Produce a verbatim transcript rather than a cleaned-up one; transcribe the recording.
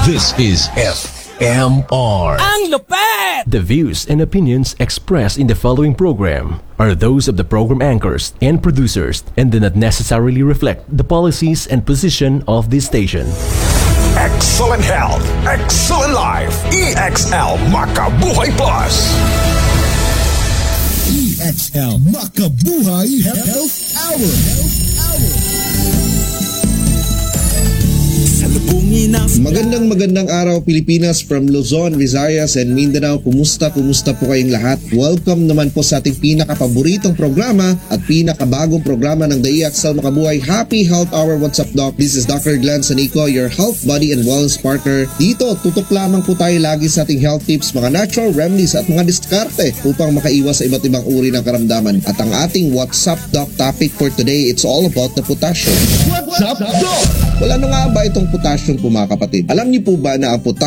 This is F M R. Ang lupet! The views and opinions expressed in the following program are those of the program anchors and producers and do not necessarily reflect the policies and position of this station. Excellent health, excellent life. E X L Makabuhay Plus. E X L Makabuhay Health Hour. Health Hour. Magandang magandang araw Pilipinas, from Luzon, Visayas and Mindanao. Kumusta, kumusta po kayong lahat? Welcome naman po sa ating pinakapaboritong programa at pinakabagong programa ng The E X L Makabuhay Happy Health Hour. What's up, Doc? This is Doctor Glenn Sanico, your health, body and wellness partner. Dito, tutok lamang po tayo lagi sa ating health tips, mga natural remedies at mga diskarte upang makaiwas sa iba't ibang uri ng karamdaman. At ang ating What's up, Doc topic for today, it's all about the potassium. What's up, Doc? Wala na nga ba itong potassium po, mga kapatid? Alam niyo po ba na ang potassium